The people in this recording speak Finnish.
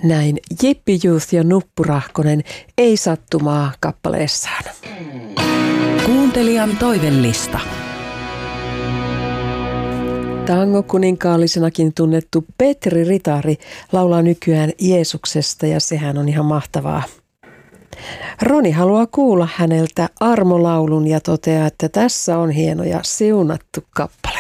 Näin Jippi Youth ja Nuppu Rahkonen Ei sattumaa kappaleessaan. Kuuntelijan toivellista. Tango-kuninkaallisenakin tunnettu Petri Ritari laulaa nykyään Jeesuksesta ja sehän on ihan mahtavaa. Roni haluaa kuulla häneltä armolaulun ja toteaa, että tässä on hieno ja siunattu kappale.